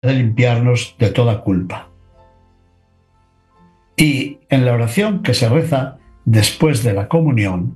de limpiarnos de toda culpa. Y en la oración que se reza después de la comunión,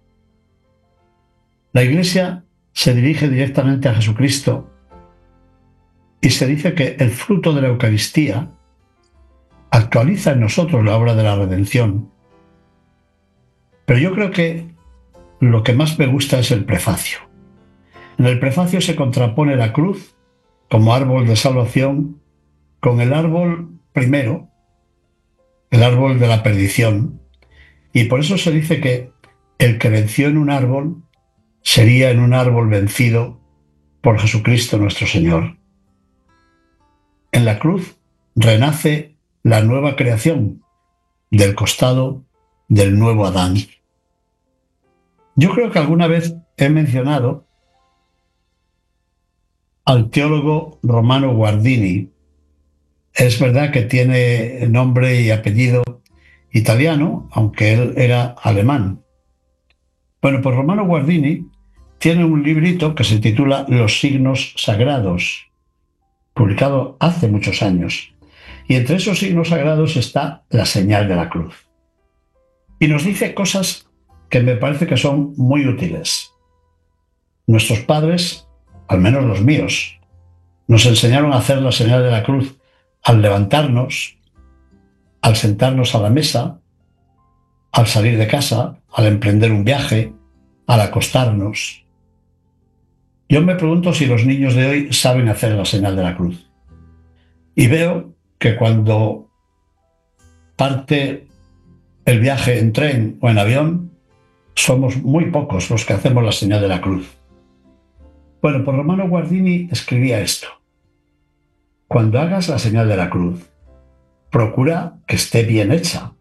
la Iglesia se dirige directamente a Jesucristo y se dice que el fruto de la Eucaristía actualiza en nosotros la obra de la redención. Pero yo creo que lo que más me gusta es el prefacio. En el prefacio se contrapone la cruz como árbol de salvación con el árbol primero, el árbol de la perdición. Y por eso se dice que el que venció en un árbol sería en un árbol vencido por Jesucristo nuestro Señor. En la cruz renace la nueva creación del costado del nuevo Adán. Yo creo que alguna vez he mencionado al teólogo Romano Guardini. Es verdad que tiene nombre y apellido italiano, aunque él era alemán. Bueno, pues Romano Guardini tiene un librito que se titula Los signos sagrados, publicado hace muchos años. Y entre esos signos sagrados está la señal de la cruz. Y nos dice cosas que me parece que son muy útiles. Nuestros padres, al menos los míos, nos enseñaron a hacer la señal de la cruz al levantarnos, al sentarnos a la mesa, al salir de casa, al emprender un viaje, al acostarnos. Yo me pregunto si los niños de hoy saben hacer la señal de la cruz. Y veo que cuando parte el viaje en tren o en avión, somos muy pocos los que hacemos la señal de la cruz. Bueno, pues Romano Guardini escribía esto: cuando hagas la señal de la cruz, procura que esté bien hecha,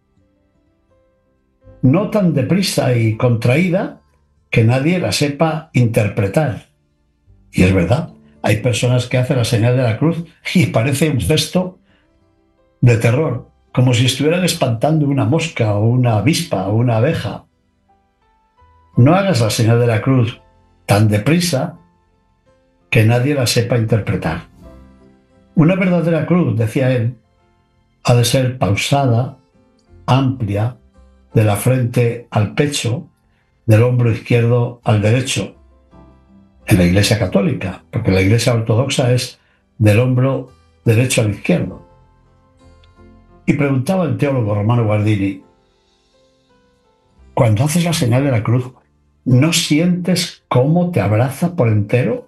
no tan deprisa y contraída que nadie la sepa interpretar. Y es verdad, hay personas que hacen la señal de la cruz y parece un gesto de terror, como si estuvieran espantando una mosca o una avispa o una abeja. No hagas la señal de la cruz tan deprisa que nadie la sepa interpretar. Una verdadera cruz, decía él, ha de ser pausada, amplia, de la frente al pecho, del hombro izquierdo al derecho, en la Iglesia católica, porque la Iglesia ortodoxa es del hombro derecho al izquierdo. Y preguntaba el teólogo Romano Guardini: cuando haces la señal de la cruz, ¿no sientes cómo te abraza por entero?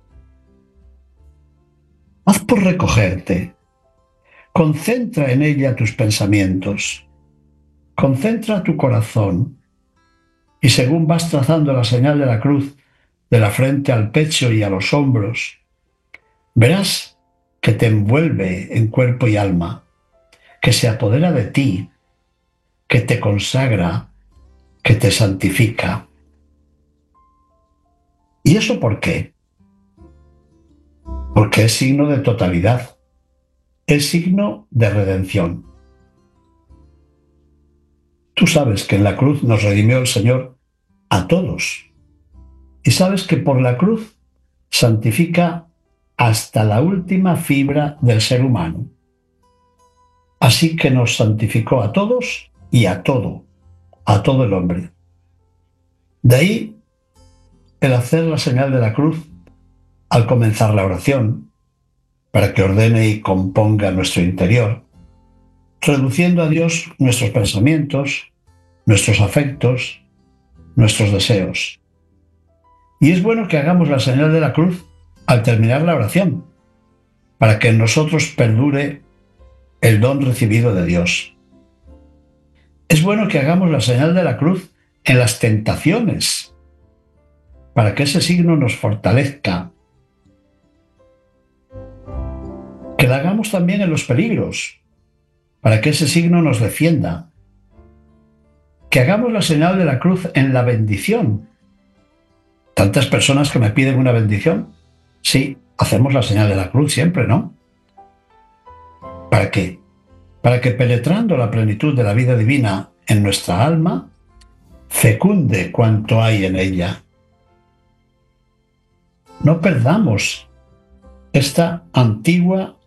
Haz por recogerte. Concentra en ella tus pensamientos. Concentra tu corazón. Y según vas trazando la señal de la cruz de la frente al pecho y a los hombros, verás que te envuelve en cuerpo y alma, que se apodera de ti, que te consagra, que te santifica. ¿Y eso por qué? Porque es signo de totalidad, es signo de redención. Tú sabes que en la cruz nos redimió el Señor a todos. Y sabes que por la cruz santifica hasta la última fibra del ser humano. Así que nos santificó a todos y a todo el hombre. De ahí el hacer la señal de la cruz al comenzar la oración, para que ordene y componga nuestro interior, reduciendo a Dios nuestros pensamientos, nuestros afectos, nuestros deseos. Y es bueno que hagamos la señal de la cruz al terminar la oración, para que en nosotros perdure el don recibido de Dios. Es bueno que hagamos la señal de la cruz en las tentaciones, para que ese signo nos fortalezca. Que la hagamos también en los peligros, para que ese signo nos defienda. Que hagamos la señal de la cruz en la bendición. Tantas personas que me piden una bendición. Sí, hacemos la señal de la cruz siempre, ¿no? ¿Para qué? Para que penetrando la plenitud de la vida divina en nuestra alma, fecunde cuanto hay en ella. No perdamos esta antigua